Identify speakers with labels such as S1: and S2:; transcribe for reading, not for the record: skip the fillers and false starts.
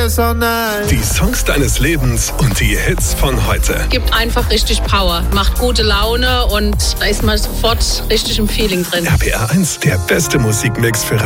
S1: so nice.
S2: Die Songs deines Lebens und die Hits von heute.
S3: Gibt einfach richtig Power, macht gute Laune und da ist man sofort richtig im Feeling drin.
S2: RPR 1, der beste Musikmix für